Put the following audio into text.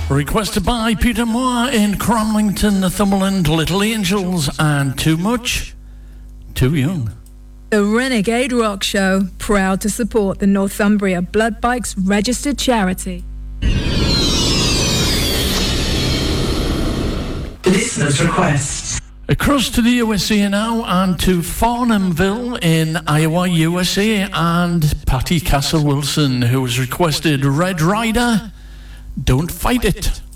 Requested by Peter Moore in Cromlington, Northumberland, Little Angels, and Too Much, Too Young. The Renegade Rock Show, proud to support the Northumbria Blood Bikes registered charity. Listeners' requests. Across to the USA now and to Farnhamville in Iowa, USA, and Patty Castle Wilson, who has requested Red Rider, Don't Fight It.